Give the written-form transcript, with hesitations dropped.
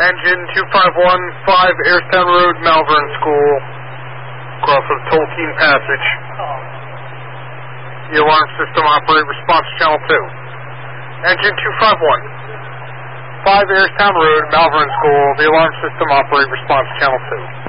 Engine 2515, Airstown Road, Malvern School, across of Tolkien Passage. The alarm system operate response channel 2. Engine 251, 5 Airstown Road, Malvern School, the alarm system operate response channel 2.